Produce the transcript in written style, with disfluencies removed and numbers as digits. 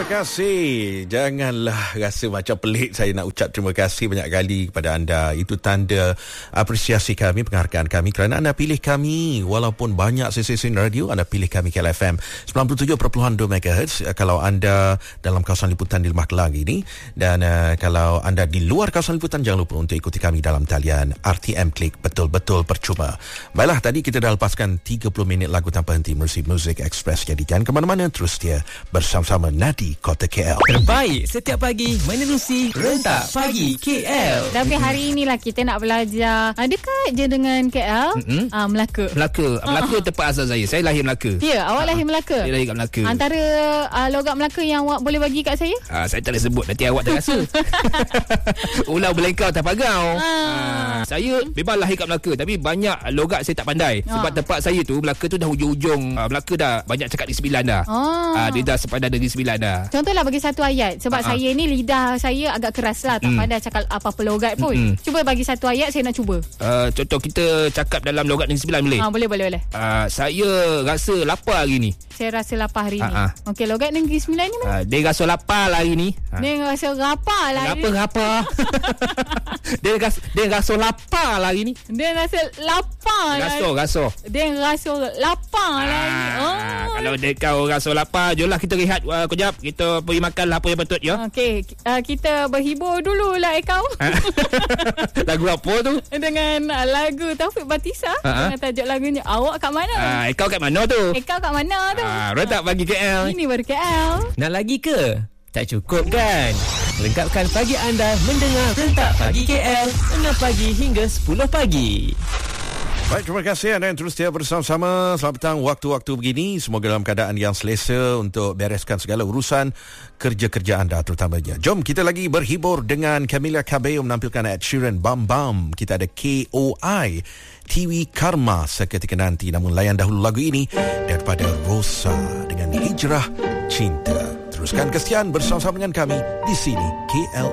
Terima kasih. Janganlah rasa macam pelik saya nak ucap terima kasih banyak kali kepada anda. Itu tanda apresiasi kami, penghargaan kami kerana anda pilih kami. Walaupun banyak stesen radio, anda pilih kami KL FM 97.2 MHz. Kalau anda dalam kawasan liputan di Lemah Kelang ini, dan kalau anda di luar kawasan liputan, jangan lupa untuk ikuti kami dalam talian RTM Klik. Betul-betul percuma. Baiklah, tadi kita dah lepaskan 30 minit lagu tanpa henti Music Express. Jadi jangan ke mana-mana, terus dia bersama-sama Nadi Kota KL. Terbaik setiap pagi menerusi Rentak Pagi KL. Tapi hari inilah kita nak belajar dekat je dengan KL. Melaka. Melaka tempat asal saya. Saya lahir Melaka. Ya, awak lahir Melaka. Saya lahir kat Melaka. Antara logat Melaka yang awak boleh bagi kat saya? Saya tak boleh sebut, nanti awak tak rasa. Ulau belengkau tak pagau. Saya memang lahir kat Melaka, tapi banyak logat saya tak pandai. Sebab tempat saya tu, Melaka tu dah hujung-hujung. Melaka dah banyak cakap di sembilan dah. Dia dah sepadan dari sembilan dah. Contohlah bagi satu ayat. Sebab saya ni lidah saya agak keras lah. Tak pandai cakap apa-apa logat pun. Cuba bagi satu ayat, saya nak cuba. Contoh kita cakap dalam logat Negeri Sembilan boleh? Boleh. Saya rasa lapar hari ni. Saya rasa lapar hari ni. Okey, logat Negeri Sembilan ni mana? Dia rasa lapar hari ni. Dia rasa lapar lah hari ni. Lapar. Dia rasa lapar lah hari ni. Dia rasa lapar lah. Rasa. Dia rasa lapar lah hari ni. Kalau kau rasa lapar, jomlah kita rehat kejap. Kita pergi makan lah apa yang patut ya. Okey, kita berhibur dulu lah kau. Lagu apa tu? Dengan lagu Taufik Batisa. Dengan tajuk lagunya Awak kat mana? Kau kat mana tu? Kau kat mana tu? Rentak Pagi KL. Ini baru KL. Nak lagi ke? Tak cukup kan? Lengkapkan pagi anda mendengar Rentak Pagi KL 6 pagi hingga 10 pagi. Baik, terima kasih anda yang terus setia bersama-sama. Selamat petang waktu-waktu begini. Semoga dalam keadaan yang selesa untuk bereskan segala urusan kerja-kerja anda terutamanya. Jom kita lagi berhibur dengan Camila Cabello menampilkan Ed Sheeran Bam Bam. Kita ada KOI Tiwi Karma seketika nanti. Namun layan dahulu lagu ini daripada Rosa dengan Hijrah Cinta. Teruskan kesian bersama-sama dengan kami di sini KL